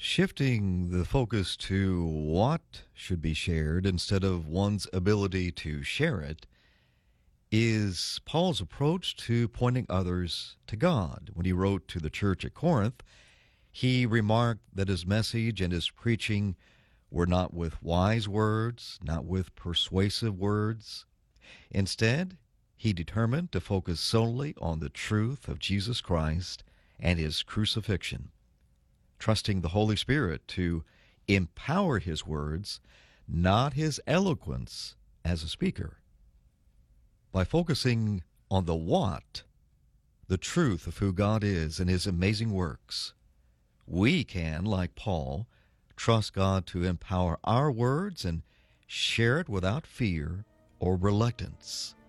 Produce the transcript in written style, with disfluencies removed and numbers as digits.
Shifting the focus to what should be shared instead of one's ability to share it is Paul's approach to pointing others to God. When he wrote to the church at Corinth, he remarked that his message and his preaching were not with wise words, not with persuasive words. Instead, he determined to focus solely on the truth of Jesus Christ and his crucifixion, trusting the Holy Spirit to empower his words, not his eloquence as a speaker. By focusing on the what, the truth of who God is and his amazing works, we can, like Paul, trust God to empower our words and share it without fear or reluctance.